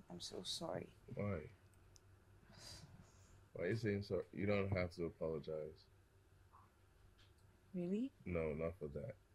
I'm so sorry. Why? Why are you saying sorry? You don't have to apologize. Really? No, not for that.